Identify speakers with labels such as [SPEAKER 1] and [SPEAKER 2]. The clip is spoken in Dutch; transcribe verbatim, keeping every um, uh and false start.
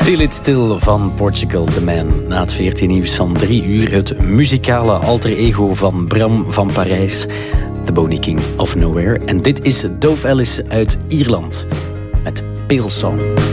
[SPEAKER 1] Feel It Still van Portugal The Man. Na het veertien nieuws van drie uur het muzikale alter ego van Bram van Parijs. The Boney King of Nowhere. En dit is Dove Ellis uit Ierland met Pale Song.